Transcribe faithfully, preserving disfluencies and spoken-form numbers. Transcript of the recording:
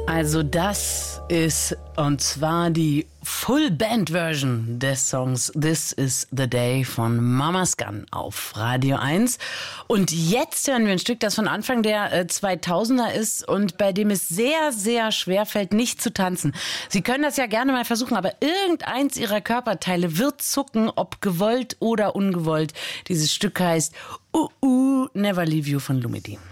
Also das ist, und zwar die Full-Band-Version des Songs This is the Day von Mama's Gun auf Radio eins. Und jetzt hören wir ein Stück, das von Anfang der äh, zweitausender ist und bei dem es sehr, sehr schwer fällt, nicht zu tanzen. Sie können das ja gerne mal versuchen, aber irgendeins Ihrer Körperteile wird zucken, ob gewollt oder ungewollt. Dieses Stück heißt Uh, uh, Never Leave You von Lumidee.